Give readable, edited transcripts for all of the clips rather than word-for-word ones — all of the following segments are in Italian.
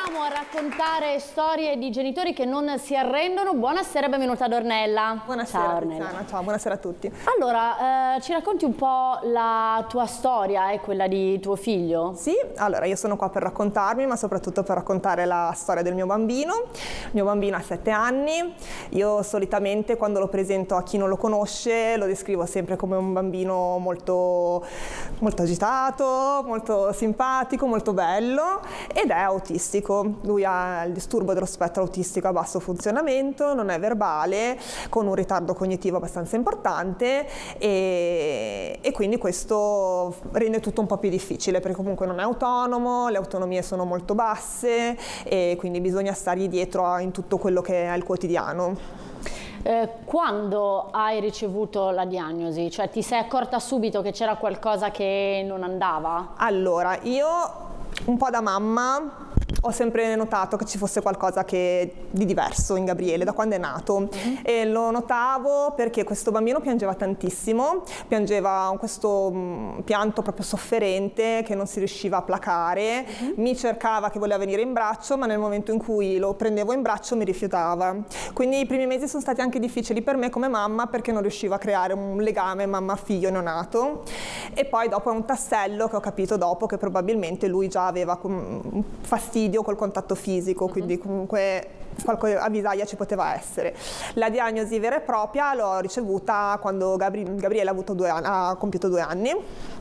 Continuiamo a raccontare storie di genitori che non si arrendono. Buonasera e benvenuta ad Ornella. Buonasera, ciao Ornella. Tiziana. Ciao, buonasera a tutti. Allora, ci racconti un po' la tua storia e quella di tuo figlio? Sì, allora io sono qua per raccontarmi, ma soprattutto per raccontare la storia del mio bambino. Il mio bambino ha 7 anni. Io solitamente quando lo presento a chi non lo conosce lo descrivo sempre come un bambino molto agitato, molto simpatico, molto bello ed è autistico. Lui ha il disturbo dello spettro autistico a basso funzionamento, non è verbale, con un ritardo cognitivo abbastanza importante e quindi questo rende tutto un po' più difficile perché comunque non è autonomo, le autonomie sono molto basse e quindi bisogna stargli dietro in tutto quello che è il quotidiano. Quando hai ricevuto la diagnosi? Cioè ti sei accorta subito che c'era qualcosa che non andava? Allora, io un po' da mamma ho sempre notato che ci fosse qualcosa di diverso in Gabriele da quando è nato e lo notavo perché questo bambino piangeva tantissimo, piangeva questo pianto proprio sofferente che non si riusciva a placare, mi cercava che voleva venire in braccio ma nel momento in cui lo prendevo in braccio mi rifiutava. Quindi i primi mesi sono stati anche difficili per me come mamma perché non riuscivo a creare un legame mamma-figlio neonato e poi dopo è un tassello che ho capito dopo che probabilmente lui già aveva un fastidio col contatto fisico, quindi comunque qualche avvisaglia ci poteva essere. La diagnosi vera e propria l'ho ricevuta quando Gabriele ha compiuto 2 anni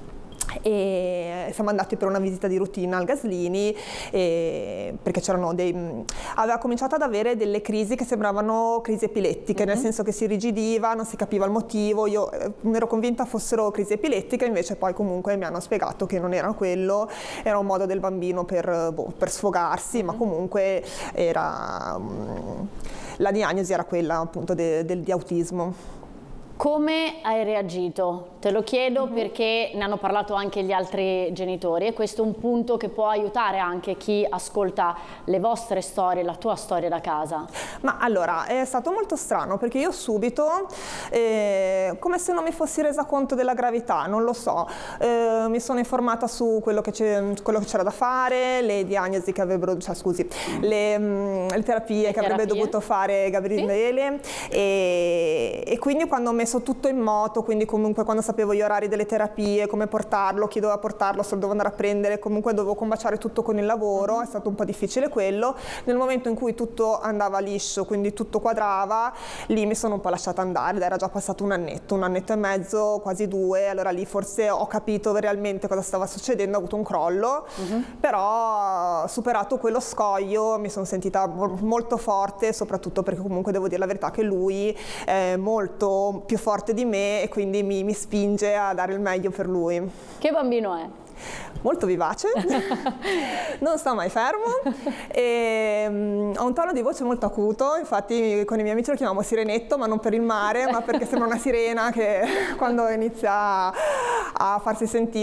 e siamo andati per una visita di routine al Gaslini perché aveva cominciato ad avere delle crisi che sembravano crisi epilettiche, nel senso che si irrigidiva, non si capiva il motivo, io ero convinta fossero crisi epilettiche, invece poi comunque mi hanno spiegato che non era quello, era un modo del bambino per sfogarsi, ma comunque la diagnosi era quella appunto di autismo. Come hai reagito? Te lo chiedo perché ne hanno parlato anche gli altri genitori e questo è un punto che può aiutare anche chi ascolta le vostre storie, la tua storia da casa. Ma allora, è stato molto strano perché io subito, come se non mi fossi resa conto della gravità, non lo so, mi sono informata su quello che c'era da fare, le diagnosi che avrebbero, le terapie che avrebbe dovuto fare Gabriele e quindi quando ho messo tutto in moto, quindi comunque quando sapevo gli orari delle terapie, come portarlo, chi doveva portarlo, se lo dovevo andare a prendere, comunque dovevo combaciare tutto con il lavoro, è stato un po' difficile quello. Nel momento in cui tutto andava liscio, quindi tutto quadrava, lì mi sono un po' lasciata andare, era già passato un annetto e mezzo, quasi 2, allora lì forse ho capito realmente cosa stava succedendo, ho avuto un crollo, però superato quello scoglio mi sono sentita molto forte, soprattutto perché comunque devo dire la verità che lui è molto più forte di me e quindi mi spinge a dare il meglio per lui. Che bambino è? Molto vivace, non sta mai fermo e ha un tono di voce molto acuto, infatti con i miei amici lo chiamiamo Sirenetto, ma non per il mare, ma perché sembra una sirena che quando inizia a farsi sentire